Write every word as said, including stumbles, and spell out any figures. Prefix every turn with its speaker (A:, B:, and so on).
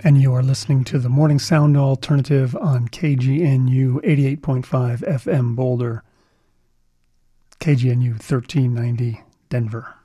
A: And you are listening to the Morning Sound Alternative on K G N U eighty-eight point five F M Boulder, K G N U thirteen ninety Denver.